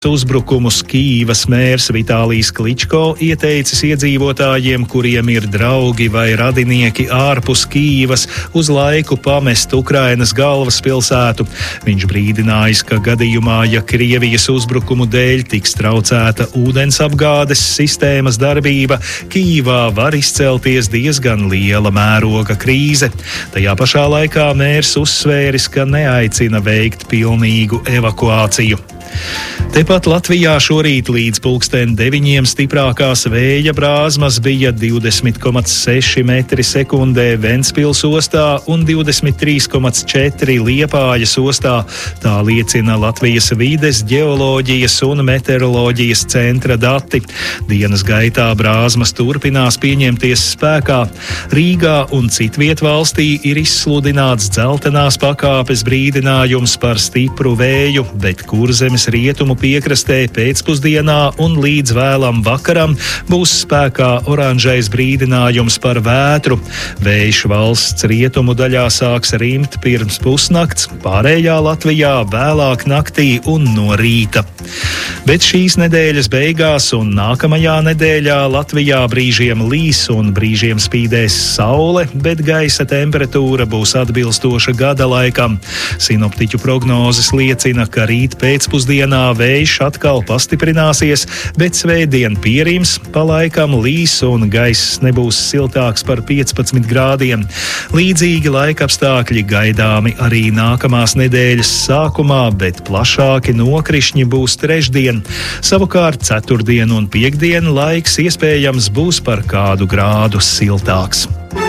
Uzbrukumus Kijivas mērs Vitālijs Kličko ieteicis iedzīvotājiem, kuriem ir draugi vai radinieki ārpus Kijivas, uz laiku pamest Ukrainas galvaspilsētu. Viņš brīdinājis, ka gadījumā, ja Krievijas uzbrukumu dēļ tiks traucēta ūdensapgādes sistēmas darbība, Kijivā var izcelties diezgan liela mēroga krīze. Tajā pašā laikā mērs uzsvēris, ka neaicina veikt pilnīgu evakuāciju. Tepat Latvijā šorīt līdz 9:00 stiprākās vēja brāzmas bija 20,6 metri sekundē Ventspils ostā un 23,4 Liepājas ostā. Tā liecina Latvijas vides, ģeoloģijas un meteoroloģijas centra dati. Dienas gaitā brāzmas turpinās pieņemties spēkā. Rīgā un citviet valstī ir izsludināts dzeltenās pakāpes brīdinājums par stipru vēju, bet Kurzemes rietumu piekrastē pēcpusdienā un līdz vēlam vakaram būs spēkā oranžais brīdinājums par vētru. Vējš valsts rietumu daļā sāks rimt pirms pusnakts, pārējā Latvijā vēlāk naktī un no rīta. Bet šīs nedēļas beigās un nākamajā nedēļā Latvijā brīžiem līs un brīžiem spīdēs saule, bet gaisa temperatūra būs atbilstoša gada laikam. Sinoptiķu prognozes liecina, ka rīt pēcpusdienā vējš atkal pastiprināsies, bet svētdien pierims, pa laikam līs un gaiss nebūs siltāks par 15 grādiem. Līdzīgi laikapstākļi gaidāmi arī nākamās nedēļas sākumā, bet plašāki nokrišņi būs trešdien. Savukārt ceturtdien un piektdien laiks iespējams būs par kādu grādu siltāks.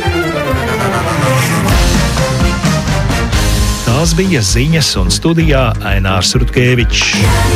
Tās bija ziņas un studijā Ainārs Rutkevičs.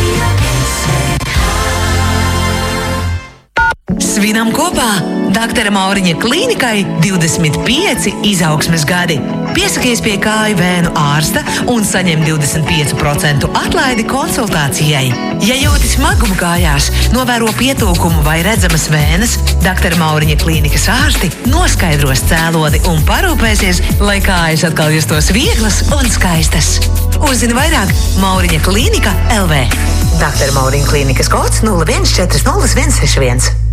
Svinam kopā Dr. Mauriņa klīnikai 25 izaugsmes gadi. Piesakies pie kāju vēnu ārsta un saņem 25% atlaidi konsultācijai. Ja jūti smagumu kājās, novēro pietūkumu vai redzamas vēnes, Dr. Mauriņa klīnikas ārsti noskaidros cēloni un parūpēsies, lai kājas atkal justos vieglas un skaistas. Uzzini vairāk Mauriņa klīnika LV. Dr. Mauriņa klīnikas kods 0140 161.